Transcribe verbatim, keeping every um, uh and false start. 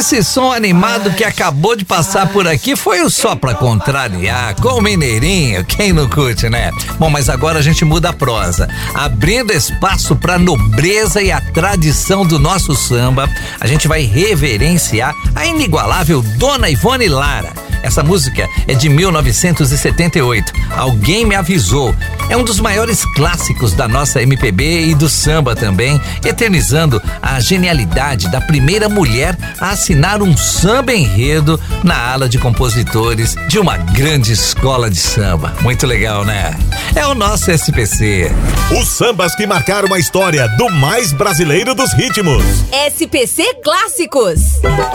Esse som animado que acabou de passar por aqui foi o Só Pra Contrariar, com o Mineirinho, quem não curte, né? Bom, mas agora a gente muda a prosa, abrindo espaço pra nobreza e a tradição do nosso samba. A gente vai reverenciar a inigualável Dona Ivone Lara. Essa música é de mil novecentos e setenta e oito, Alguém Me Avisou. É um dos maiores clássicos da nossa M P B e do samba também, eternizando a genialidade da primeira mulher a assinar um samba enredo na ala de compositores de uma grande escola de samba. Muito legal, né? É o nosso S P C. Os sambas que marcaram a história do mais brasileiro dos ritmos. S P C Clássicos.